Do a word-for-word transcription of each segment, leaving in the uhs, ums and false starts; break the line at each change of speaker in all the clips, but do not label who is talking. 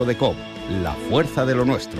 de C O P, la fuerza de lo nuestro.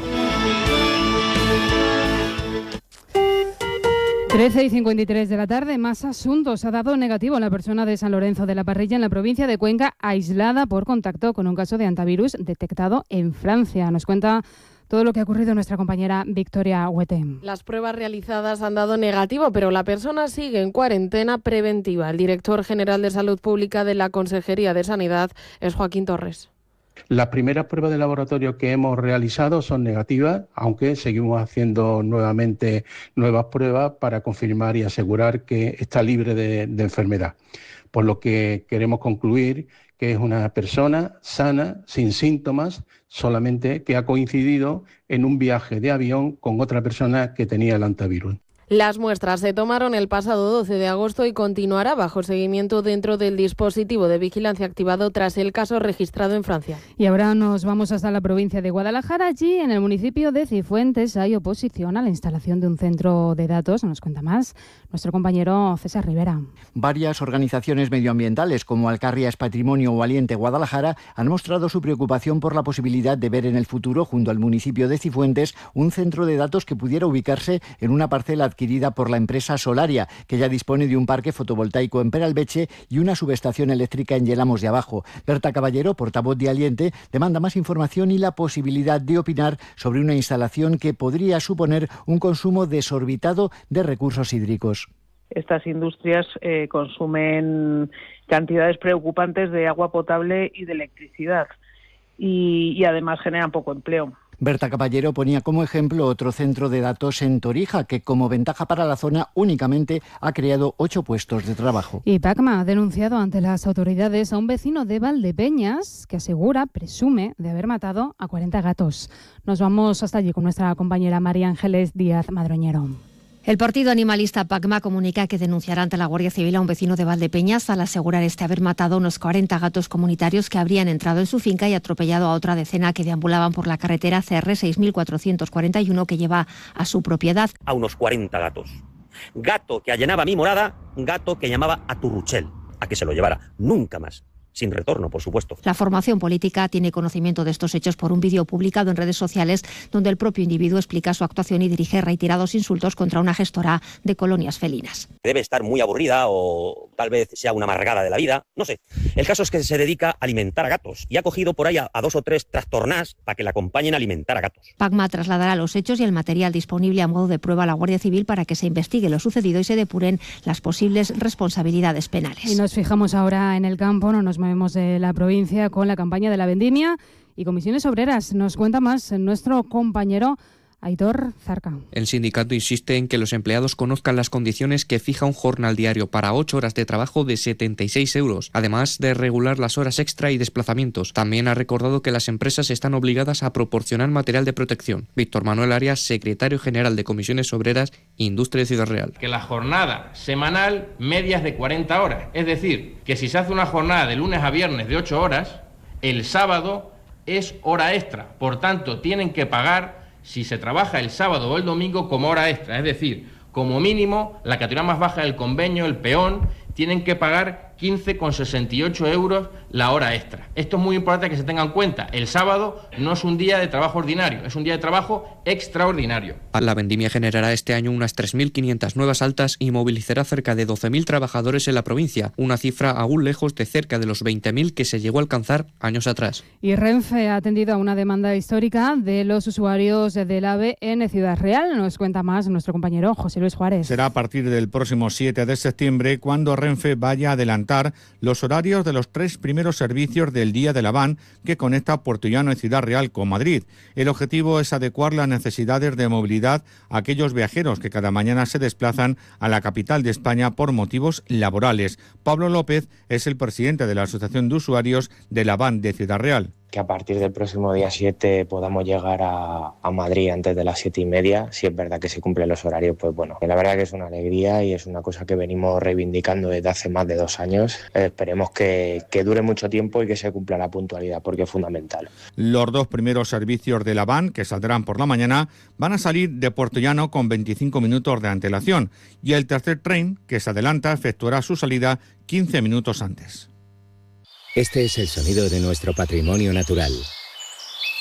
trece y cincuenta y tres de la tarde, más asuntos. Ha dado negativo la persona de San Lorenzo de la Parrilla en la provincia de Cuenca, aislada por contacto con un caso de antivirus detectado en Francia. Nos cuenta todo lo que ha ocurrido nuestra compañera Victoria Huete.
Las pruebas realizadas han dado negativo, pero la persona sigue en cuarentena preventiva. El director general de Salud Pública de la Consejería de Sanidad es Joaquín Torres.
Las primeras pruebas de laboratorio que hemos realizado son negativas, aunque seguimos haciendo nuevamente nuevas pruebas para confirmar y asegurar que está libre de, de enfermedad. Por lo que queremos concluir que es una persona sana, sin síntomas, solamente que ha coincidido en un viaje de avión con otra persona que tenía el antivirus.
Las muestras se tomaron el pasado doce de agosto y continuará bajo seguimiento dentro del dispositivo de vigilancia activado tras el caso registrado en Francia.
Y ahora nos vamos hasta la provincia de Guadalajara. Allí, en el municipio de Cifuentes, hay oposición a la instalación de un centro de datos. Nos cuenta más nuestro compañero César Rivera.
Varias organizaciones medioambientales como Alcarrias Patrimonio o Aliente Guadalajara han mostrado su preocupación por la posibilidad de ver en el futuro, junto al municipio de Cifuentes, un centro de datos que pudiera ubicarse en una parcela adquirida por la empresa Solaria, que ya dispone de un parque fotovoltaico en Peralbeche y una subestación eléctrica en Yelamos de Abajo. Berta Caballero, portavoz de Aliente, demanda más información y la posibilidad de opinar sobre una instalación que podría suponer un consumo desorbitado de recursos hídricos.
Estas industrias eh, consumen cantidades preocupantes de agua potable y de electricidad y, y además generan poco empleo.
Berta Caballero ponía como ejemplo otro centro de datos en Torija, que como ventaja para la zona únicamente ha creado ocho puestos de trabajo.
Y Pacma ha denunciado ante las autoridades a un vecino de Valdepeñas que asegura, presume, de haber matado a cuarenta gatos. Nos vamos hasta allí con nuestra compañera María Ángeles Díaz Madroñero.
El partido animalista Pacma comunica que denunciará ante la Guardia Civil a un vecino de Valdepeñas al asegurar este haber matado a unos cuarenta gatos comunitarios que habrían entrado en su finca y atropellado a otra decena que deambulaban por la carretera C R seis mil cuatrocientos cuarenta y uno que lleva a su propiedad.
A unos cuarenta gatos. Gato que allanaba mi morada, gato que llamaba a Turruchel a que se lo llevara. Nunca más. Sin retorno, por supuesto.
La formación política tiene conocimiento de estos hechos por un vídeo publicado en redes sociales donde el propio individuo explica su actuación y dirige reiterados insultos contra una gestora de colonias felinas.
Debe estar muy aburrida o tal vez sea una amargada de la vida, no sé. El caso es que se dedica a alimentar a gatos y ha cogido por ahí a, a dos o tres trastornás para que la acompañen a alimentar a gatos.
Pacma trasladará los hechos y el material disponible a modo de prueba a la Guardia Civil para que se investigue lo sucedido y se depuren las posibles responsabilidades penales.
Y nos fijamos ahora en el campo, no nos movemos de la provincia con la campaña de la vendimia y comisiones obreras. Nos cuenta más nuestro compañero Aitor Zarca.
El sindicato insiste en que los empleados conozcan las condiciones que fija un jornal diario para ocho horas de trabajo de setenta y seis euros, además de regular las horas extra y desplazamientos. También ha recordado que las empresas están obligadas a proporcionar material de protección. Víctor Manuel Arias, secretario general de Comisiones Obreras, Industria de Ciudad Real.
Que la jornada semanal media es de cuarenta horas, es decir, que si se hace una jornada de lunes a viernes de ocho horas, el sábado es hora extra. Por tanto, tienen que pagar si se trabaja el sábado o el domingo como hora extra, es decir, como mínimo la categoría más baja del convenio, el peón, tienen que pagar quince coma sesenta y ocho euros la hora extra. Esto es muy importante que se tenga en cuenta. El sábado no es un día de trabajo ordinario, es un día de trabajo extraordinario.
La vendimia generará este año unas tres mil quinientas nuevas altas y movilizará cerca de doce mil trabajadores en la provincia, una cifra aún lejos de cerca de los veinte mil que se llegó a alcanzar años atrás.
Y Renfe ha atendido a una demanda histórica de los usuarios del AVE en Ciudad Real. Nos cuenta más nuestro compañero José Luis Juárez.
Será a partir del próximo siete de septiembre cuando Renfe vaya a adelantar los horarios de los tres primeros servicios del día de la van que conecta Puerto Llano y Ciudad Real con Madrid. El objetivo es adecuar las necesidades de movilidad a aquellos viajeros que cada mañana se desplazan a la capital de España por motivos laborales. Pablo López es el presidente de la Asociación de Usuarios de la van de Ciudad Real.
Que a partir del próximo día siete podamos llegar a, a Madrid antes de las siete y media. Si es verdad que se cumplen los horarios, pues bueno, la verdad que es una alegría y es una cosa que venimos reivindicando desde hace más de dos años. Eh, esperemos que, que dure mucho tiempo y que se cumpla la puntualidad, porque es fundamental.
Los dos primeros servicios de la van, que saldrán por la mañana, van a salir de Puerto Llano con veinticinco minutos de antelación y el tercer tren, que se adelanta, efectuará su salida quince minutos antes.
Este es el sonido de nuestro patrimonio natural.